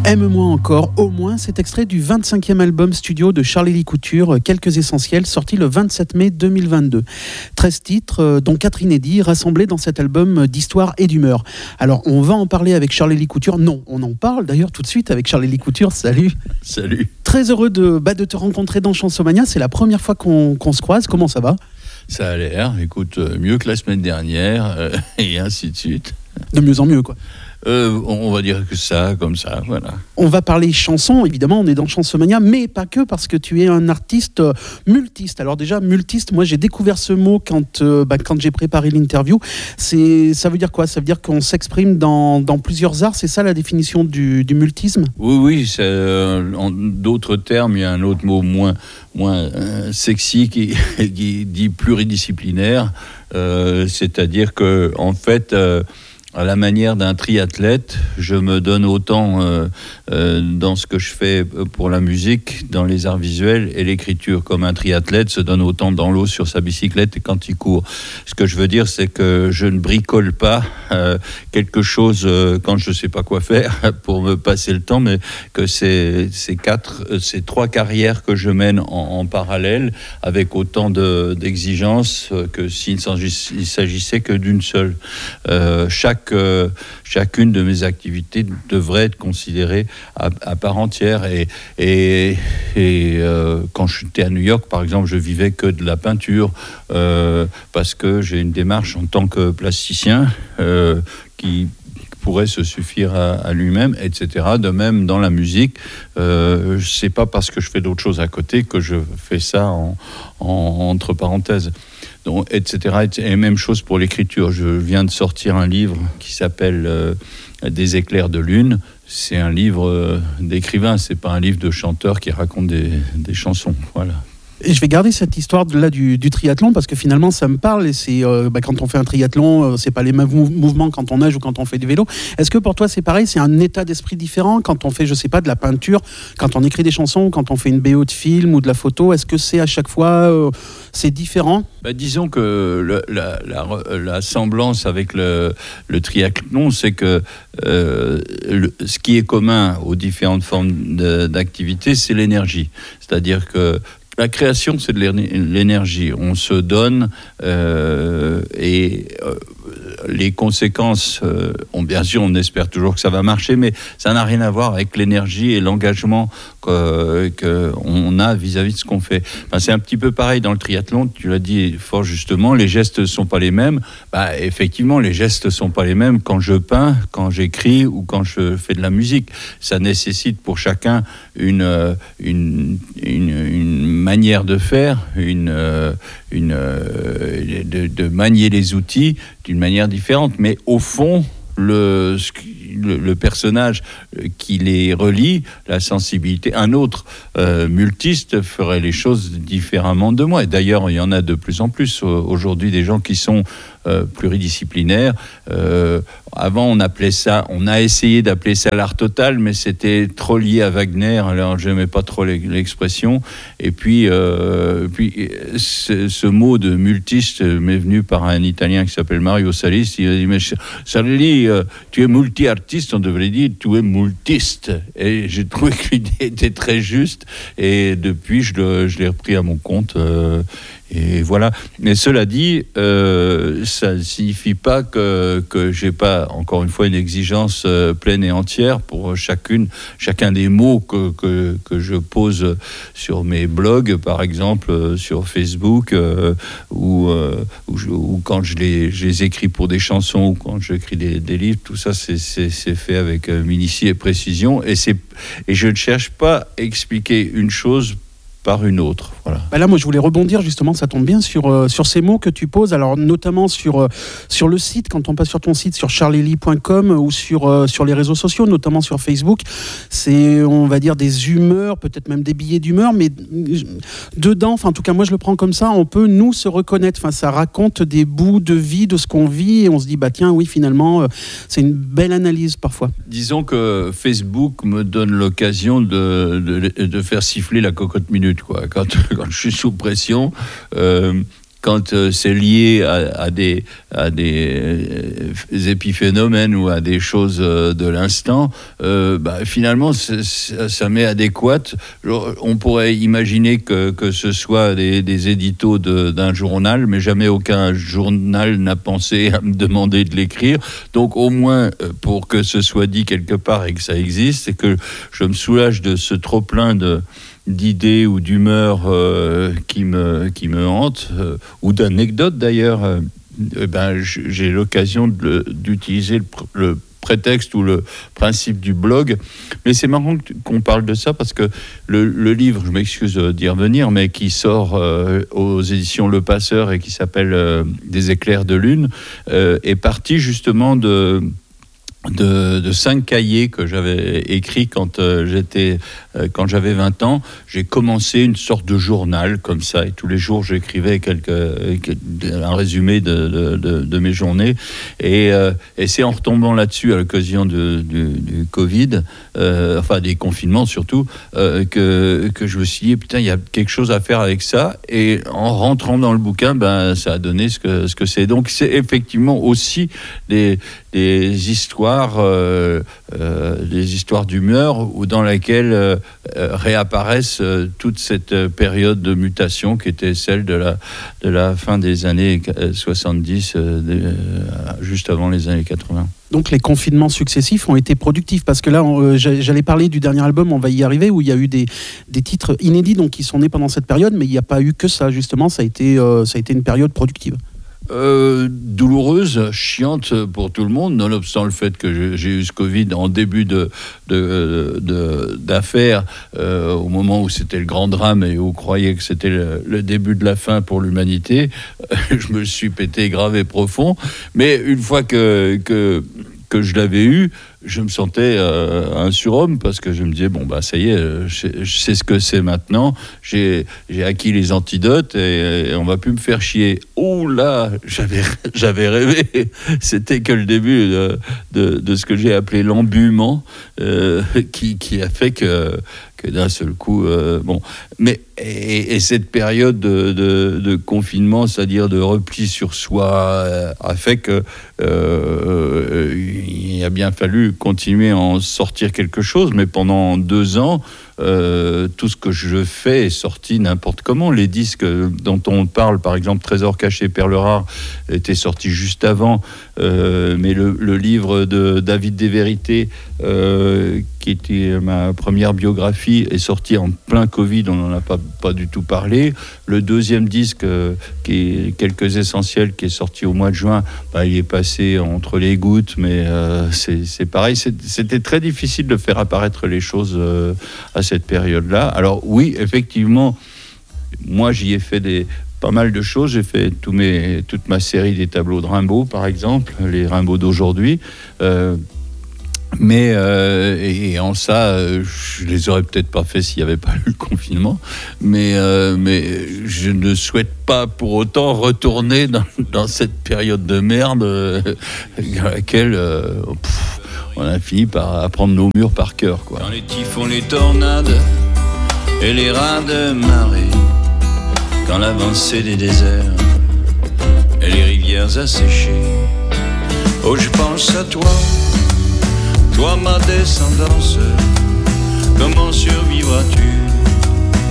Aime-moi encore, au moins, c'est extrait du 25e album studio de Charlie Couture, Quelques Essentiels, sorti le 27 mai 2022. 13 titres, dont 4 inédits, rassemblés dans cet album d'histoire et d'humeur. Alors, on va en parler avec Charlie Couture. Non, on en parle d'ailleurs tout de suite avec Charlie Couture. Salut. Salut. Très heureux de te rencontrer dans Chansomania. C'est la première fois qu'on se croise. Comment ça va ? Ça a l'air, écoute, mieux que la semaine dernière, et ainsi de suite. De mieux en mieux, quoi. On va dire que ça, comme ça, voilà. On va parler chansons, évidemment, on est dans Chansomania, mais pas que, parce que tu es un artiste multiste. Alors déjà, multiste, moi j'ai découvert ce mot quand j'ai préparé l'interview. Ça veut dire quoi ? Ça veut dire qu'on s'exprime dans plusieurs arts, c'est ça la définition du multisme ? Oui, en d'autres termes, il y a un autre mot moins sexy qui dit pluridisciplinaire, c'est-à-dire que en fait, à la manière d'un triathlète, je me donne autant dans ce que je fais pour la musique, dans les arts visuels et l'écriture. Comme un triathlète se donne autant dans l'eau sur sa bicyclette et quand il court. Ce que je veux dire, c'est que je ne bricole pas quelque chose quand je ne sais pas quoi faire pour me passer le temps, mais que c'est trois carrières que je mène en parallèle avec autant d'exigences que s'il s'agissait que d'une seule. Chacune de mes activités devrait être considérée à part entière et quand j'étais à New York par exemple, je vivais que de la peinture parce que j'ai une démarche en tant que plasticien qui pourrait se suffire à lui-même, etc. De même dans la musique, c'est pas parce que je fais d'autres choses à côté que je fais ça entre parenthèses. Donc, etc. Et même chose pour l'écriture. Je viens de sortir un livre qui s'appelle Des éclairs de lune. C'est un livre d'écrivain, c'est pas un livre de chanteur qui raconte des chansons. Voilà. Et je vais garder cette histoire du triathlon parce que finalement ça me parle et c'est quand on fait un triathlon, c'est pas les mêmes mouvements quand on nage ou quand on fait du vélo. Est-ce que pour toi c'est pareil, c'est un état d'esprit différent quand on fait, je sais pas, de la peinture, quand on écrit des chansons, quand on fait une BO de film ou de la photo, est-ce que c'est à chaque fois c'est différent ? Disons que la semblance avec le triathlon, c'est que ce qui est commun aux différentes formes d'activité, c'est l'énergie. C'est-à-dire que la création, c'est de l'énergie. On se donne et les conséquences, bien sûr, on espère toujours que ça va marcher, mais ça n'a rien à voir avec l'énergie et l'engagement qu'on a vis-à-vis de ce qu'on fait. C'est un petit peu pareil dans le triathlon, tu l'as dit fort justement, les gestes ne sont pas les mêmes. Effectivement, les gestes ne sont pas les mêmes quand je peins, quand j'écris ou quand je fais de la musique. Ça nécessite pour chacun une manière de faire, de manier les outils d'une manière différente. Mais au fond, le personnage qui les relie, la sensibilité, un autre multiste ferait les choses différemment de moi. Et d'ailleurs, il y en a de plus en plus aujourd'hui des gens qui sont pluridisciplinaires. Avant, on a essayé d'appeler ça l'art total, mais c'était trop lié à Wagner, alors je n'aimais pas trop l'expression. Et puis ce mot de multiste m'est venu par un Italien qui s'appelle Mario Salis. Il a dit, mais Charlie, tu es multi-artiste, on devrait dire tu es multiste. Et j'ai trouvé que l'idée était très juste, et depuis je l'ai repris à mon compte. Et voilà. Mais cela dit, ça ne signifie pas que j'ai pas, encore une fois, une exigence pleine et entière pour chacun des mots que je pose sur mes blogs, par exemple, sur Facebook, ou quand je les écris pour des chansons, ou quand j'écris des livres. Tout ça, c'est fait avec minutie et précision. Et je ne cherche pas à expliquer une chose par une autre. Voilà. Là, moi, je voulais rebondir, justement, ça tombe bien, sur ces mots que tu poses, alors notamment sur le site, quand on passe sur ton site, sur charliely.com ou sur les réseaux sociaux, notamment sur Facebook. C'est, on va dire, des humeurs, peut-être même des billets d'humeur, mais dedans, en tout cas, moi, je le prends comme ça, on peut, nous, se reconnaître. Ça raconte des bouts de vie, de ce qu'on vit, et on se dit, tiens, oui, finalement, c'est une belle analyse, parfois. Disons que Facebook me donne l'occasion de faire siffler la cocotte minute, quoi. Quand je suis sous pression, quand c'est lié à des épiphénomènes ou à des choses de l'instant, finalement, ça m'est adéquate. On pourrait imaginer que ce soit des éditos d'un journal, mais jamais aucun journal n'a pensé à me demander de l'écrire. Donc, au moins, pour que ce soit dit quelque part et que ça existe, et que je me soulage de ce trop-plein d'idées ou d'humeurs qui me hantent, ou d'anecdotes d'ailleurs, j'ai l'occasion d'utiliser le prétexte ou le principe du blog. Mais c'est marrant qu'on parle de ça parce que le livre, je m'excuse d'y revenir, mais qui sort aux éditions Le Passeur et qui s'appelle Des éclairs de lune, est parti justement de 5 cahiers que j'avais écrits quand j'avais 20 ans. J'ai commencé une sorte de journal comme ça, et tous les jours j'écrivais un résumé de mes journées, et c'est en retombant là-dessus à l'occasion du Covid, des confinements surtout, que je me suis dit putain, il y a quelque chose à faire avec ça, et en rentrant dans le bouquin, ça a donné ce que c'est. Donc c'est effectivement aussi des histoires d'humeur dans laquelle réapparaissent toute cette période de mutation qui était celle de la fin des années 70, juste avant les années 80. Donc les confinements successifs ont été productifs, parce que là, j'allais parler du dernier album, on va y arriver, où il y a eu des titres inédits donc, qui sont nés pendant cette période, mais il n'y a pas eu que ça, justement, ça a été une période productive. Douloureuse, chiante pour tout le monde, nonobstant le fait que j'ai eu ce Covid en début d'affaires, au moment où c'était le grand drame et où on croyait que c'était le début de la fin pour l'humanité. Je me suis pété grave et profond, mais une fois que je l'avais eu, je me sentais un surhomme, parce que je me disais ça y est, je sais ce que c'est maintenant, j'ai acquis les antidotes et on va plus me faire chier. Oh là, j'avais rêvé, c'était que le début de ce que j'ai appelé l'embuement, qui a fait que d'un seul coup, mais cette période de confinement, c'est-à-dire de repli sur soi, a fait que il a bien fallu continuer à en sortir quelque chose. Mais pendant 2 ans, tout ce que je fais est sorti n'importe comment. Les disques dont on parle, par exemple Trésor caché, Perles rares, étaient sortis juste avant, mais le livre de David Desvérités, qui était ma première biographie, est sorti en plein Covid, on n'en a pas du tout parlé. Le deuxième disque, qui est Quelques essentiels, qui est sorti au mois de juin, il est passé entre les gouttes, mais c'est pareil, c'était très difficile de faire apparaître les choses à cette période-là. Alors oui, effectivement, moi j'y ai fait pas mal de choses. J'ai fait toute ma série des tableaux de Rimbaud, par exemple, les Rimbaud d'aujourd'hui. Mais et en ça, je les aurais peut-être pas fait s'il n'y avait pas eu le confinement. Mais je ne souhaite pas pour autant retourner dans cette période de merde dans laquelle on a fini par apprendre nos murs par cœur, quoi. Quand les typhons, les tornades et les rats de marée, quand l'avancée des déserts et les rivières asséchées, oh, je pense à toi, toi ma descendance, comment survivras-tu